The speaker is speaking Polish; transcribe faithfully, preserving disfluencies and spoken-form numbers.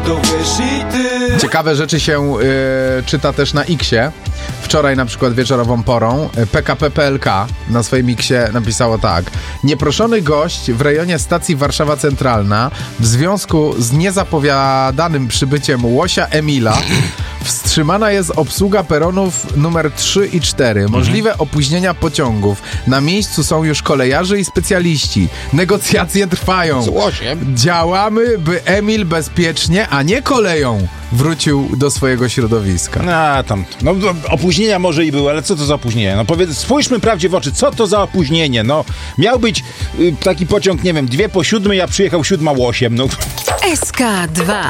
to wiesz i ty. Ciekawe rzeczy się y, czyta też na X-ie. Wczoraj na przykład wieczorową porą P K P kropka P L K na swoim X-ie napisało tak: nieproszony gość w rejonie stacji Warszawa Centralna w związku z niezapowiadanym przybyciem łosia Emila wstrzymana jest obsługa peronów numer trzy i cztery. Możliwe mhm. opóźnienia pociągów. Na miejscu są już kolejarze i specjaliści. Negocjacje trwają. Z łosiem. Działamy, by Emil bezpiecznie, a nie koleją wrócił do swojego środowiska. A tam, no opóźnienia może i były, ale co to za opóźnienie? No powiedz, spójrzmy prawdzie w oczy, co to za opóźnienie? No, miał być y, taki pociąg, nie wiem, dwie po siódmej, a przyjechał siódma osiem, no. S K dwa.